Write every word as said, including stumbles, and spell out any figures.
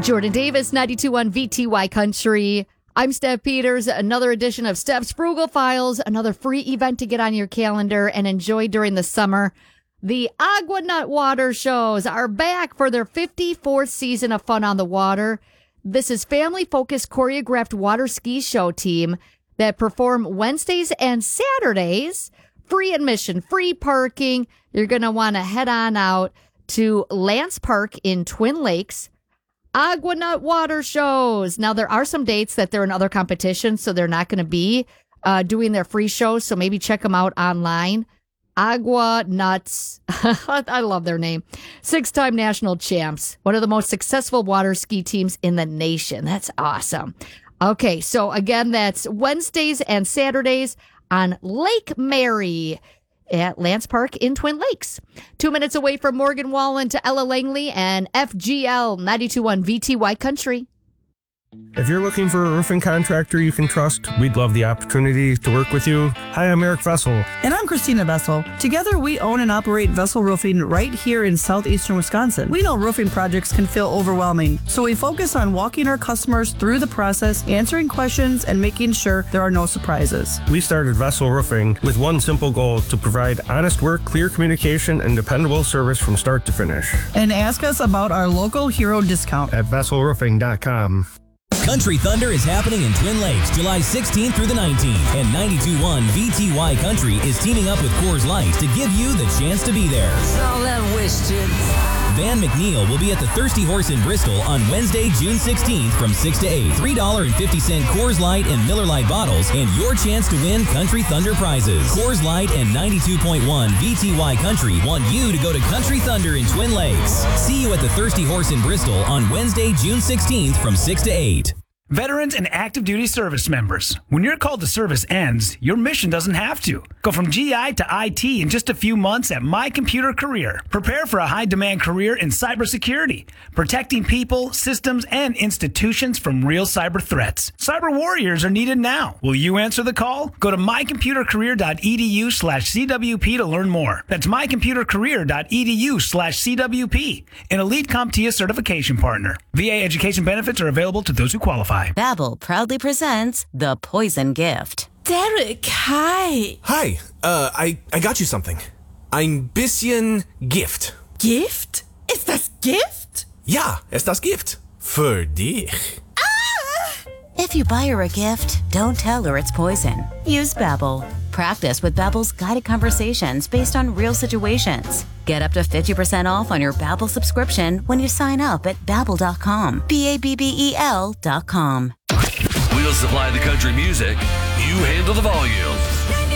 Jordan Davis, ninety-two point one V T Y Country. I'm Steph Peters. Another edition of Steph's Frugal Files, another free event to get on your calendar and enjoy during the summer. The Agua Nut Water Shows are back for their fifty-fourth season of fun on the water. This is family-focused choreographed water ski show team that perform Wednesdays and Saturdays. Free admission, free parking. You're going to want to head on out to Lance Park in Twin Lakes. Agua Nut Water Shows. Now, there are some dates that they're in other competitions, so they're not going to be uh, doing their free shows, so maybe check them out online. Agua Nuts. I love their name. Six-time national champs. One of the most successful water ski teams in the nation. That's awesome. Okay, so again, that's Wednesdays and Saturdays on Lake Mary at Lance Park in Twin Lakes. Two minutes away from Morgan Wallen to Ella Langley and F G L ninety-two point one V T Y Country. If you're looking for a roofing contractor you can trust, we'd love the opportunity to work with you. Hi, I'm Eric Vessel. And I'm Christina Vessel. Together, we own and operate Vessel Roofing right here in southeastern Wisconsin. We know roofing projects can feel overwhelming, so we focus on walking our customers through the process, answering questions, and making sure there are no surprises. We started Vessel Roofing with one simple goal: to provide honest work, clear communication, and dependable service from start to finish. And ask us about our local hero discount at vessel roofing dot com. Country Thunder is happening in Twin Lakes, July sixteenth through the nineteenth, and ninety-two point one V T Y Country is teaming up with Coors Light to give you the chance to be there. All that wish, Van McNeil will be at the Thirsty Horse in Bristol on Wednesday, June sixteenth from six to eight. three dollars and fifty cents Coors Light and Miller Lite bottles and your chance to win Country Thunder prizes. Coors Light and ninety-two point one V T Y Country want you to go to Country Thunder in Twin Lakes. See you at the Thirsty Horse in Bristol on Wednesday, June sixteenth from six to eight. Veterans and active duty service members, when your call to service ends, your mission doesn't have to. Go from G I to I T in just a few months at My Computer Career. Prepare for a high-demand career in cybersecurity, protecting people, systems, and institutions from real cyber threats. Cyber warriors are needed now. Will you answer the call? Go to my computer career dot e d u slash c w p to learn more. That's my computer career dot e d u slash c w p, an Elite CompTIA certification partner. V A education benefits are available to those who qualify. Babbel proudly presents The Poison Gift. Derek, hi. Hi, uh, I, I got you something. Ein bisschen Gift. Gift? Ist das Gift? Ja, ist das Gift. Für dich. Ah! If you buy her a gift, don't tell her it's poison. Use Babbel. Practice with Babbel's guided conversations based on real situations. Get up to fifty percent off on your Babbel subscription when you sign up at babbel dot com. B A B B E L dot com. We'll supply the country music. You handle the volume.